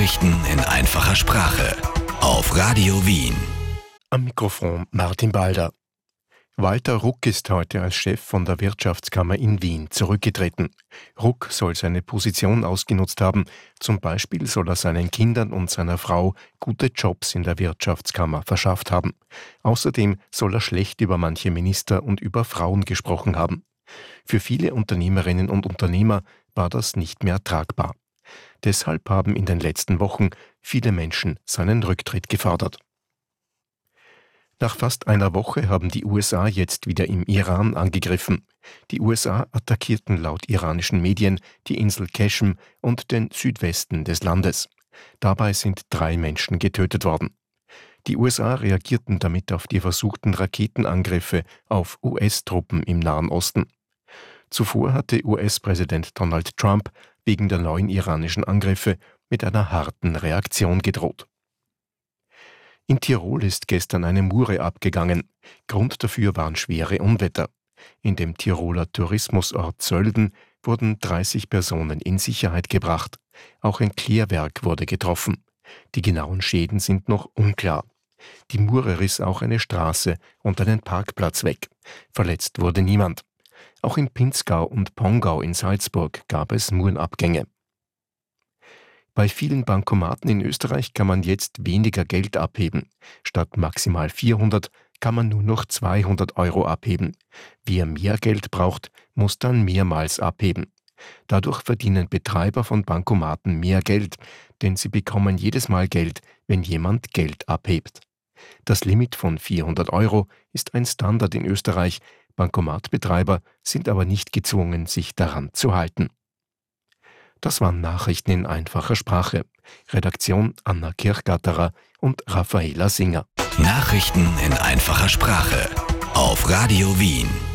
Nachrichten in einfacher Sprache auf Radio Wien. Am Mikrofon Martin Balder. Walter Ruck ist heute als Chef von der Wirtschaftskammer in Wien zurückgetreten. Ruck soll seine Position ausgenutzt haben. Zum Beispiel soll er seinen Kindern und seiner Frau gute Jobs in der Wirtschaftskammer verschafft haben. Außerdem soll er schlecht über manche Minister und über Frauen gesprochen haben. Für viele Unternehmerinnen und Unternehmer war das nicht mehr tragbar. Deshalb haben in den letzten Wochen viele Menschen seinen Rücktritt gefordert. Nach fast einer Woche haben die USA jetzt wieder im Iran angegriffen. Die USA attackierten laut iranischen Medien die Insel Qeshm und den Südwesten des Landes. Dabei sind 3 Menschen getötet worden. Die USA reagierten damit auf die versuchten Raketenangriffe auf US-Truppen im Nahen Osten. Zuvor hatte US-Präsident Donald Trump wegen der neuen iranischen Angriffe mit einer harten Reaktion gedroht. In Tirol ist gestern eine Mure abgegangen. Grund dafür waren schwere Unwetter. In dem Tiroler Tourismusort Sölden wurden 30 Personen in Sicherheit gebracht. Auch ein Klärwerk wurde getroffen. Die genauen Schäden sind noch unklar. Die Mure riss auch eine Straße und einen Parkplatz weg. Verletzt wurde niemand. Auch in Pinzgau und Pongau in Salzburg gab es Murenabgänge. Bei vielen Bankomaten in Österreich kann man jetzt weniger Geld abheben. Statt maximal 400 kann man nur noch 200 Euro abheben. Wer mehr Geld braucht, muss dann mehrmals abheben. Dadurch verdienen Betreiber von Bankomaten mehr Geld, denn sie bekommen jedes Mal Geld, wenn jemand Geld abhebt. Das Limit von 400 Euro ist ein Standard in Österreich. Bankomatbetreiber sind aber nicht gezwungen, sich daran zu halten. Das waren Nachrichten in einfacher Sprache. Redaktion Anna Kirchgatterer und Raffaela Singer. Nachrichten in einfacher Sprache auf Radio Wien.